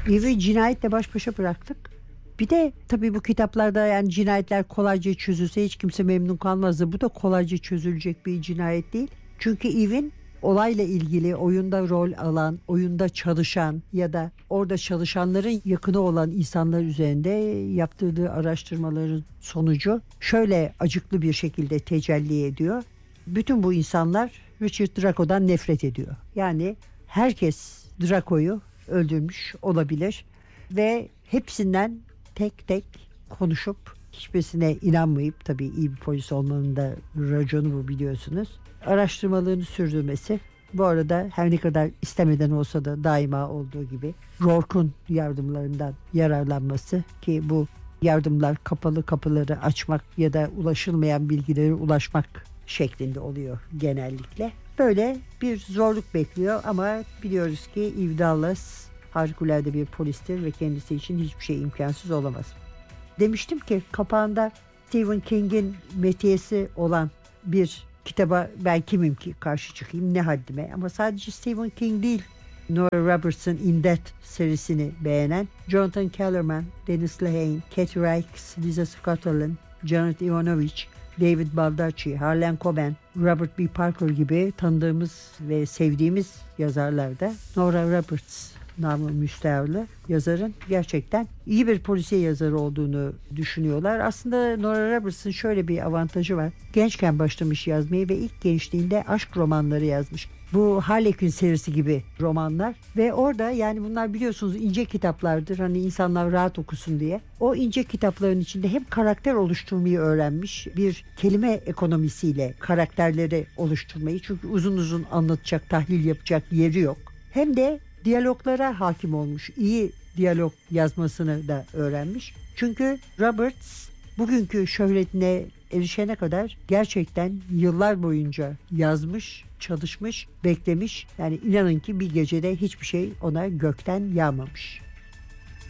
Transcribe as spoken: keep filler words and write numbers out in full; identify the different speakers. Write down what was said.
Speaker 1: Eve'i cinayetle baş başa bıraktık. Bir de tabii bu kitaplarda yani cinayetler kolayca çözülse hiç kimse memnun kalmazdı. Bu da kolayca çözülecek bir cinayet değil. Çünkü Eve'in olayla ilgili oyunda rol alan, oyunda çalışan ya da orada çalışanların yakını olan insanlar üzerinde yaptırdığı araştırmaların sonucu şöyle acıklı bir şekilde tecelli ediyor. Bütün bu insanlar Richard Draco'dan nefret ediyor. Yani herkes Draco'yu öldürmüş olabilir ve hepsinden tek tek konuşup hiçbirisine inanmayıp, tabii iyi bir polis olmanın da raconu bu biliyorsunuz, araştırmalarını sürdürmesi. Bu arada her ne kadar istemeden olsa da daima olduğu gibi Rourke'un yardımlarından yararlanması, ki bu yardımlar kapalı kapıları açmak ya da ulaşılmayan bilgilere ulaşmak şeklinde oluyor genellikle. Böyle bir zorluk bekliyor ama biliyoruz ki Eve Dallas harikulade bir polistir ve kendisi için hiçbir şey imkansız olamaz. Demiştim ki kapağında Stephen King'in metiyesi olan bir kitaba ben kimim ki karşı çıkayım, ne haddime, ama sadece Stephen King değil, Nora Roberts'ın In Death serisini beğenen Jonathan Kellerman, Dennis Lehane, Kathy Reichs, Lisa Scotland, Janet Ivanovich, David Baldacci, Harlan Coben, Robert B. Parker gibi tanıdığımız ve sevdiğimiz yazarlar da Nora Roberts namı müstearlı yazarın gerçekten iyi bir polisiye yazarı olduğunu düşünüyorlar. Aslında Nora Roberts'ın şöyle bir avantajı var. Gençken başlamış yazmayı ve ilk gençliğinde aşk romanları yazmış. Bu Harlequin serisi gibi romanlar ve orada, yani bunlar biliyorsunuz ince kitaplardır, hani insanlar rahat okusun diye. O ince kitapların içinde hem karakter oluşturmayı öğrenmiş, bir kelime ekonomisiyle karakterleri oluşturmayı, çünkü uzun uzun anlatacak, tahlil yapacak yeri yok. Hem de diyaloglara hakim olmuş, iyi diyalog yazmasını da öğrenmiş. Çünkü Roberts bugünkü şöhretine erişene kadar gerçekten yıllar boyunca yazmış, çalışmış, beklemiş. Yani inanın ki bir gecede hiçbir şey ona gökten yağmamış.